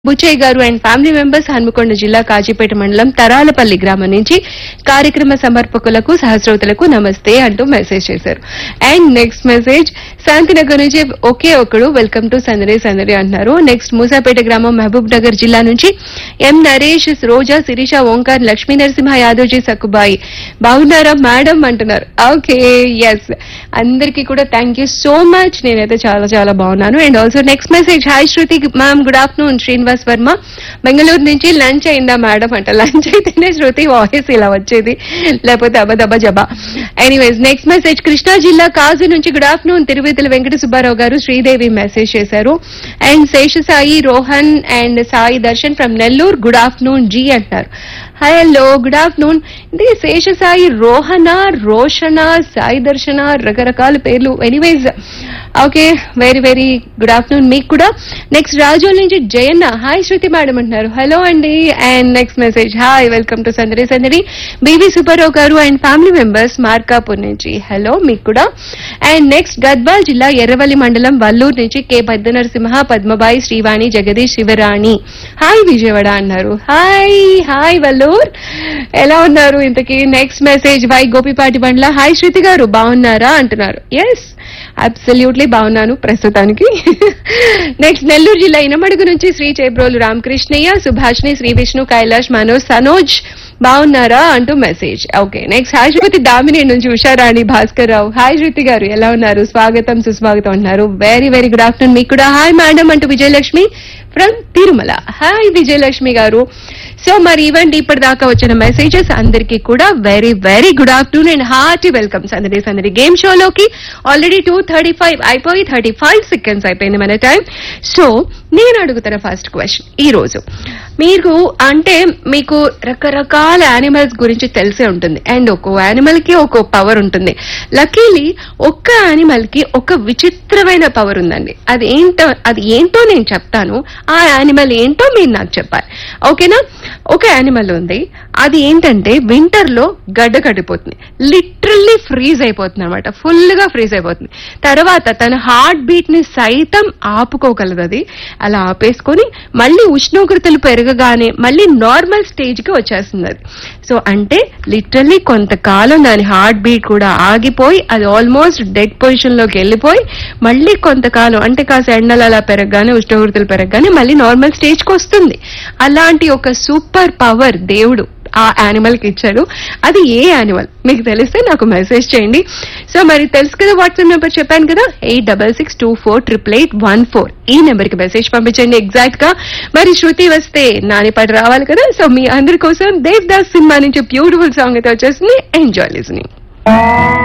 బుచ్చయ్య గారు and family members Hanamkonda జిల్లా కాజీపేట మండలం తరాలపల్లి గ్రామం నుంచి కార్యక్రమ సమర్పకులకు సహస్రోతులకు నమస్తే అంటూ మెసేజ్ చేశారు. అండ్ నెక్స్ట్ మెసేజ్ శాంతినగర్ నుంచి ఒకే ఒకడు వెల్కమ్ టు సందడి సందడి అంటున్నారు. నెక్స్ట్ మూసాపేట గ్రామం మహబూబ్ నగర్ జిల్లా నుంచి ఎం నరేష్, రోజా, శిరీష, ఓంకార్, లక్ష్మీ నరసింహ యాదవ్జీ, సక్కుబాయి బాగున్నారా మేడం అంటున్నారు. ఓకే, ఎస్, అందరికీ కూడా థ్యాంక్ యూ సో మచ్. నేనైతే చాలా చాలా బాగున్నాను. And also next message, hi Shruti ma'am, good afternoon. Srinivas Varma Bengaluru నుంచి లంచ్ అయిందా మేడం అంట. లంచ్ అయితేనే శృతి వాయిస్ ఇలా వచ్చేది, లేకపోతే అబదబ జబా. ఎనీవేస్ నెక్స్ట్ మెసేజ్, కృష్ణా జిల్లా కాజు నుంచి గుడ్ ఆఫ్టర్నూన్. తిరువేతుల వెంకట సుబ్బారావు గారు, శ్రీదేవి మెసేజ్ చేశారు. And Seshasai, Rohan and Sai Darshan from Nellore, good afternoon G అంటారు. Hello, good afternoon. ఇది శేషసాయి, రోహనా, రోషనా, సాయి దర్శన, రకరకాల పేర్లు. Anyways okay, very very good afternoon మీకు కూడా. నెక్స్ట్ రాజోల్ నుంచి జయన్న, హాయ్ శృతి మేడం అంటున్నారు. హలో అండి. And next message, hi welcome to సందడి సందడి బీవీ సుబ్బారావు గారు అండ్ ఫ్యామిలీ మెంబర్స్ మార్కాపూర్ నుంచి. హలో మీకు కూడా. అండ్ నెక్స్ట్ గద్వాల్ జిల్లా ఎర్రవల్లి మండలం వల్లూరు నుంచి కె పెద్ద నరసింహ, పద్మబాయి, శ్రీవాణి, జగదీష్, శివరాణి, హాయ్ విజయవాడ అన్నారు. హాయ్ హాయ్ వల్లూర్, ఎలా ఉన్నారు ఇంతకీ? Next message, why Gopipati Bandla, hi శృతి గారు బాగున్నారా అంటున్నారు. ఎస్, అబ్సల్యూట్లీ బాగున్నాను ప్రస్తుతానికి. నెక్స్ట్ నెల్లూరు జిల్లా ఇనమడుగు నుంచి శ్రీ చేబ్రోలు రామకృష్ణయ్య, సుభాష్ని, శ్రీ విష్ణు, కైలాష్, మనోజ్, సనోజ్ బాగున్నారా అంటూ మెసేజ్. ఓకే, నెక్స్ట్ హాయ్ శృతి దామిని నుంచి ఉషారాణి భాస్కర్ రావు, హాయ్ శృతి గారు ఎలా ఉన్నారు? స్వాగతం సుస్వాగతం అంటున్నారు. వెరీ వెరీ గుడ్ ఆఫ్టర్నూన్ మీకు కూడా. హాయ్ మేడం అంటూ విజయలక్ష్మి ఫ్రమ్ తిరుమల, హాయ్ విజయలక్ష్మి గారు. సో మరి ఇవ్వండి ఇప్పటిదాకా వచ్చిన మెసేజెస్ అందరికీ కూడా very very good afternoon and hearty welcome సందడి సందడి గేమ్ షోలోకి. ఆల్రెడీ 2:35 అయిపోయి 35 సెకండ్స్ అయిపోయింది మన టైం. సో నేను అడుగుతున్న ఫస్ట్ క్వశ్చన్ ఈ రోజు, మీరు అంటే మీకు రకరకాల యానిమల్స్ గురించి తెలిసే ఉంటుంది అండ్ ఒక్కో యానిమల్ కి ఒక్కో పవర్ ఉంటుంది. లక్కీలీ ఒక్క యానిమల్ కి ఒక విచిత్రమైన పవర్ ఉందండి. అది ఏంటో నేను చెప్తాను, ఆ యానిమల్ ఏంటో మీరు నాకు చెప్పాలి. ఓకేనా? ఒక యానిమల్ ఉంది, అది ఏంటంటే వింటర్ లో గడ్డ కట్టిపోతుంది, లిటరల్లీ ఫ్రీజ్ అయిపోతుంది అనమాట, ఫుల్ గా ఫ్రీజ్ అయిపోతుంది. తర్వాత తన హార్ట్ బీట్ ని సైతం ఆపుకోగలదు. అది అలా ఆపేసుకొని మళ్ళీ ఉష్ణోగ్రతలు పెరగగానే మళ్ళీ నార్మల్ స్టేజ్ కి వచ్చేస్తుంది అది. సో అంటే లిటరల్లీ కొంతకాలం దాని హార్ట్ బీట్ కూడా ఆగిపోయి అది ఆల్మోస్ట్ డెడ్ పొజిషన్ లోకి వెళ్ళిపోయి మళ్ళీ కొంతకాలం అంటే కాస్త ఎండలు అలా పెరగగానే ఉష్ణోగ్రతలు పెరగగానే మళ్ళీ నార్మల్ స్టేజ్ కి వస్తుంది. అలాంటి ఒక సూపర్ పవర్ దేవుడు ఆ యానిమల్ కి ఇచ్చాడు. అది ఏ యానిమల్ మీకు తెలిస్తే నాకు మెసేజ్ చేయండి. సో మరి తెలుసు కదా, వాట్సాప్ నెంబర్ చెప్పాను కదా, 8662488814. ఈ నెంబర్ కి మెసేజ్ పంపించండి ఎగ్జాక్ట్ గా. మరి శృతి వస్తే నాని పాట రావాలి కదా. సో మీ అందరి కోసం దేవ్దాస్ సినిమా నుంచి బ్యూటిఫుల్ సాంగ్ అయితే వచ్చేసింది. Enjoy listening.